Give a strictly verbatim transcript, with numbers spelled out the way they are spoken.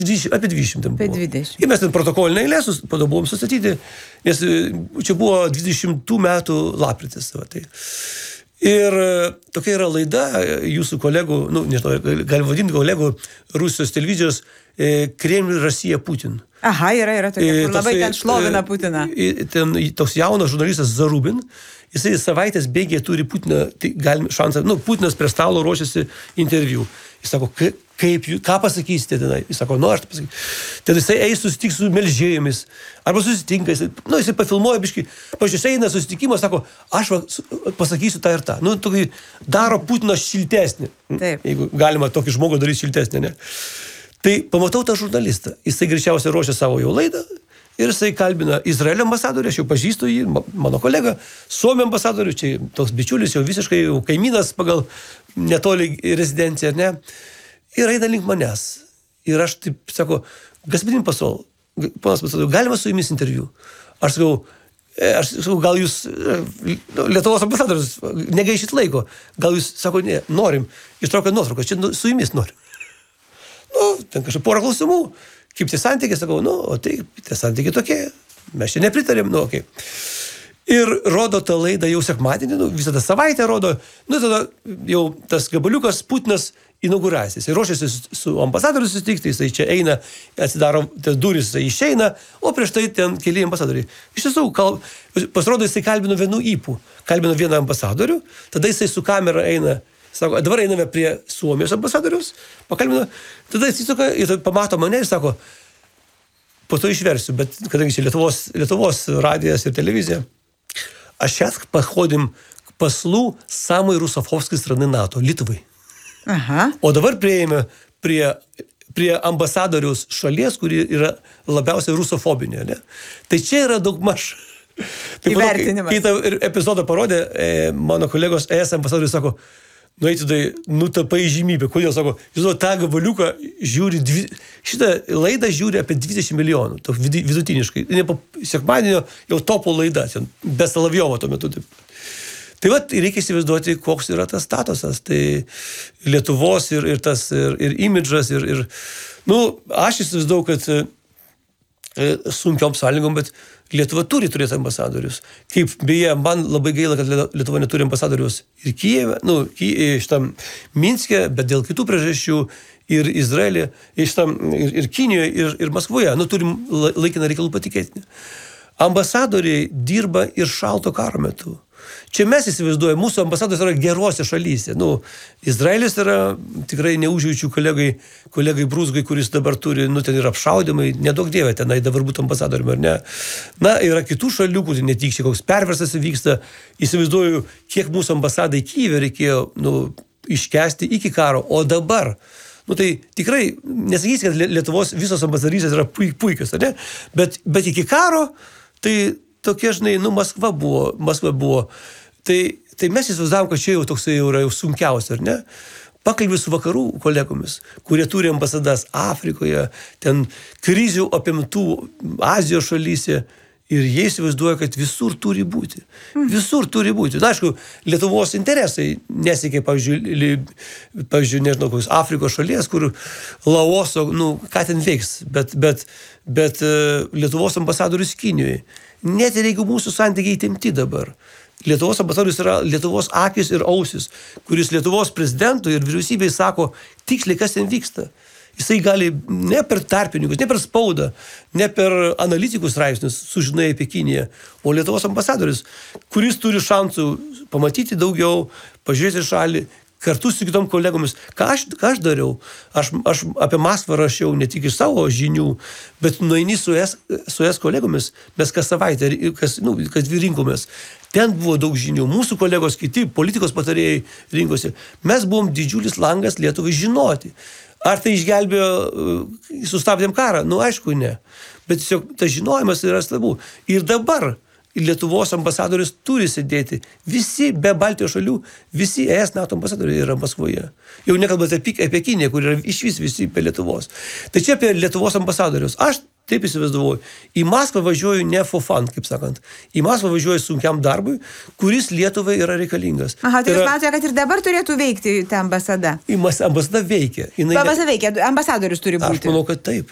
dvidešimt, apie dvidešimt ten buvo. Apie dvidešimt. Ir mes ten protokolinę eilę sus, buvom sustatyti, nes čia buvo dvidešimtų metų lapkritis. Va, tai. Ir tokia yra laida jūsų kolegų, nu, nežinau, gali vadinti kolegų Rusijos televizijos Kremlius, Rusija, Putin. Aha, yra, yra tokia, kur labai ten šlovina Putiną. Ten toks jaunas žurnalistas Zarubin, jisai savaitės bėgėje turi Putiną, tai galim šansą, nu, Putinas prie stalo ruošiasi interviu. Jis sako, kaip, ką pasakysite tenai? Jis sako, nu, aš tai pasakysiu. Tada jisai eis susitiks su melžėjomis, arba susitinka, jisai, nu, jisai pafilmuoja biškį, pažiūrėjus eina susitikimas, sako, aš va, pasakysiu tą ir tą. Nu, tokį daro Putiną šiltesnį. Taip. Jeigu galima tokį žmogų daryti šiltesnį, ne? Tai pamatau tą žurnalistą. Jisai greičiausiai ruošia savo jau laidą ir jisai kalbina Izraelio ambasadorių, aš jau pažįstu jį, mano kolega, Suomio ambasadorių, čia toks bičiulis, jau visiškai jau kaimynas pagal netoli rezidenciją, ne? Ir eina link manęs. Ir aš taip sako, господин посол, ponas ambasadorius, galima su jumis interviu? Aš sakau, aš sakau, gal jūs, Lietuvos ambasadorius, negaišit laiko, gal jūs, sako, ne, norim, ištraukia nuotrauką, čia su jumis norim. Nu, ten kažkaip porą klausimų, kaip tie santykiai, sakau, nu, o tai tie santykiai tokie, mes čia nepritarėm, nu, okei. Okay. Ir rodo tą laidą jau sekmadienį, nu, visą tą savaitę rodo, nu, tada jau tas gabaliukas Putinas inauguracijos. Jis ruošiasi su ambasadoriu susitikti, jisai čia eina, atsidaro tas duris, jisai išeina, o prieš tai ten keli ambasadoriai. Iš tiesų, kal... pasirodo, jisai kalbino vienų įpų, kalbino vieną ambasadorių, tada jisai su kamera eina. Sako, dabar einame prie Suomijos ambasadorius, pakalbino, tada atsisuka ir pamato mane ir sako, po to išversiu, bet kadangi čia Lietuvos, Lietuvos radijas ir televizija, aš сейчас походим к послу самой русофобской страны НАТО, Lietuvai. Aha. O dabar prieėjome prie, prie ambasadoriaus šalies, kuri yra labiausiai rusofobinė, ne? Tai čia yra daug maž. Tai įvertinimas. Kai tą epizodą parodė, e, mano kolegos E S ambasadorius sako, nu, tai nutapai žymybę. Kodėl, sako, žinau, tą gabaliuką žiūri, dvi, šitą laidą žiūri apie dvidešimt milijonų, to vidutiniškai. Ne po sekmadienio jau topo laida, be Salavjovo tuo metu. Taip. Tai va, reikia įsivaizduoti, koks yra tas statusas. Tai Lietuvos ir, ir tas, ir, ir imidžas, ir, ir, nu, aš įsivaizduoju, kad e, sunkiom sąlygom, bet Lietuva turi turėti ambasadorius. Kaip beje, man labai gaila, kad Lietuva neturi ambasadorius ir Kijeve, nu, šitam Minske, bet dėl kitų priežasčių ir Izraelė, ir, šitam, ir, ir Kinijoje, ir, ir Maskvoje. Nu, turim laikiną reikalų patikėtinį. Ambasadoriai dirba ir šalto karo metu. Čia mes įsivaizduojame, mūsų ambasados yra gerose šalyse. Nu, Izraelis yra tikrai neužjaučių kolegai, kolegai Brūzgai, kuris dabar turi, nu, ten yra apšaudimai, nedaug dievė tenai dabar būtų ambasadoriumi, ar ne. Na, yra kitų šalių, kur netik čia koks perversas vyksta. Įsivaizduoju, kiek mūsų ambasadai Kijeve reikėjo, nu, iškesti iki karo, o dabar. Nu, tai tikrai, nesakysi, kad Lietuvos visos ambasadorystės yra puikios, ar ne? Bet, bet iki karo, tai tokie, žinai, nu, Maskva buvo, Maskva buvo. Tai, tai mes įsivaizdavom, kad čia jau toksai jau yra jau sunkiausia, ar ne? Pakalbėjau su vakarų kolegomis, kurie turi ambasadas Afrikoje, ten krizių apimtų Azijos šalyse, ir jie įsivaizduoja, kad visur turi būti. Visur turi būti. Na, aišku, Lietuvos interesai nesiekia, pavyzdžiui, pavyzdžiui, nežinau, kokios Afrikos šalies, kur Laoso, nu, ką ten veiks, bet, bet, bet Lietuvos ambasadorius Kinijoje. Net ir jeigu mūsų santykiai įtempti dabar. Lietuvos ambasadorius yra Lietuvos akis ir ausis, kuris Lietuvos prezidentui ir vyriausybei sako tiksliai, kas ten vyksta. Jisai gali ne per tarpininkus, ne per spaudą, ne per analitikus straipsnius sužinai apie Kiniją, o Lietuvos ambasadorius, kuris turi šansų pamatyti daugiau, pažiūrėti šalį, kartu su kitom kolegomis. Ką aš, ką aš dariau? Aš, aš apie Maskvą rašiau ne tik iš savo žinių, bet nueini su es, su es kolegomis, mes kas savaitę, kas, nu, kas dvi rinkomės. Ten buvo daug žinių. Mūsų kolegos, kiti politikos patarėjai rinkosi. Mes buvom didžiulis langas Lietuvai žinoti. Ar tai išgelbėjo, sustabdėm karą? Nu, aišku, ne. Bet tiesiog tas žinojimas yra svarbu. Ir dabar Lietuvos ambasadorius turi sėdėti. Visi be Baltijos šalių, visi E S NATO ambasadoriai yra Maskvoje. Jau nekalbant apie, apie Kiniją, kur yra išvis visi be Lietuvos. Tai čia apie Lietuvos ambasadorius. Aš taip įsivaizduoju. Į Maskvą važiuoju ne for fun, kaip sakant. Į Maskvą važiuoju sunkiam darbui, kuris Lietuvai yra reikalingas. Aha, tai yra... jūs matote, kad ir dabar turėtų veikti ta ambasada? Ambasada veikia. Jinai... Ambasada veikia, ambasadorius turi būti. Aš manau, kad taip.